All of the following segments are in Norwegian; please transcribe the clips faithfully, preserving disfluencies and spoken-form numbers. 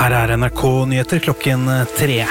Her er N R K-nyheter klokken tre.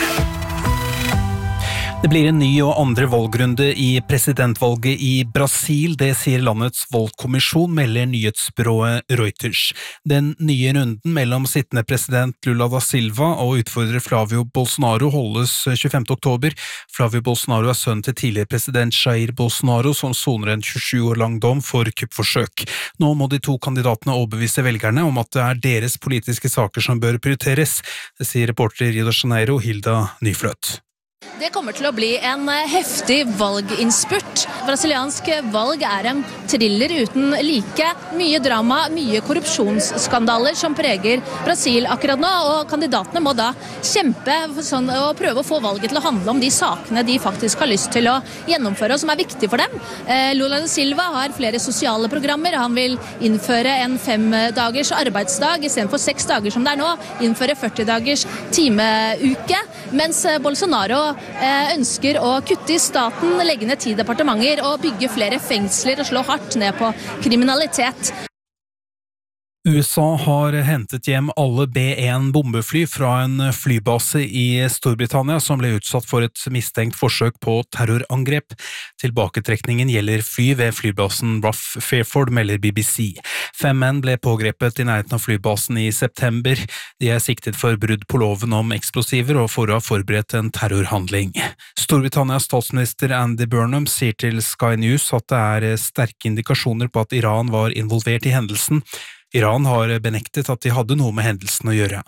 Det blir en ny og andre valgrunde i presidentvalget i Brasil, det sier landets valgkommisjon, melder nyhetsbyrået Reuters. Den nye runden mellom sittende president Lula da Silva og utfordrer Flavio Bolsonaro holdes tjuefemte oktober. Flavio Bolsonaro er sønn til tidligere president Jair Bolsonaro, som soner en tjuesju år lang dom for kuppforsøk. Nå må de to kandidatene overbevise velgerne om at det er deres politiske saker som bør prioriteres, det sier reporter i Rio de Janeiro, Hilda Nyfløt. Det kommer til å bli en heftig valginnspurt. Brasiliansk valg er en thriller uten like. Mye drama, mye korrupsjonsskandaler som preger Brasil akkurat nå, og kandidatene må da kjempe sånn, og prøve å få valget til å handle om de sakene de faktisk har lyst til å gjennomføre, og som er viktige for dem. Lula da Silva har flere sosiale programmer. Han vil innføre en fem dagers arbeidsdag i stedet for seks dager som det er nå, innføre førti dagers timeuke, mens Bolsonaro ønsker å kutte i staten, legge ned ti departementer og bygge flere fengsler og slå hardt ned på kriminalitet. U S A har hentet hjem alle B en bombefly fra en flybase i Storbritannia som ble utsatt for et mistenkt forsøk på terrorangrep. Tilbaketrekningen gjelder fly ved flybasen Rough Fairford, melder B B C. Fem menn ble pågrepet i nærheten av flybasen i september. De er siktet for brudd på loven om eksplosiver og for å ha forberedt en terrorhandling. Storbritannias statsminister Andy Burnham sier til Sky News at det er sterke indikasjoner på at Iran var involvert i hendelsen. Iran har benektet at de hadde noe med hendelsen å gjøre.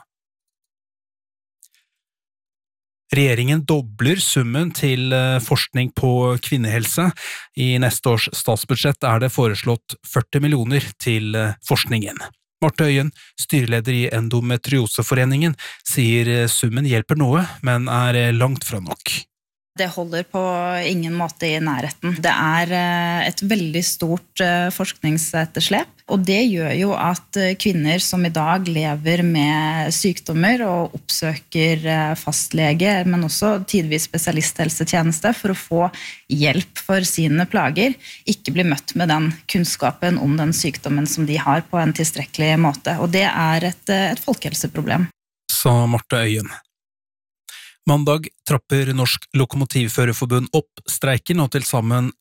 Regjeringen dobler summen til forskning på kvinnehelse. I neste års statsbudsjett er det foreslått førti millioner til forskningen. Marte Øyen, styreleder i Endometrioseforeningen, sier summen hjelper noe, men er langt fra nok. Det holder på ingen måte i nærheten. Det er et veldig stort forskningsetterslep, og det gjør jo at kvinner som i dag lever med sykdommer og oppsøker fastlege, men også tidvis spesialisthelsetjeneste for å få hjelp for sine plager, ikke blir møtt med den kunnskapen om den sykdommen som de har på en tilstrekkelig måte. Og det er et, et folkehelseproblem. Sa Marte Øyen. Mandag trapper Norsk Lokomotivførerforbund opp streiken, og til sammen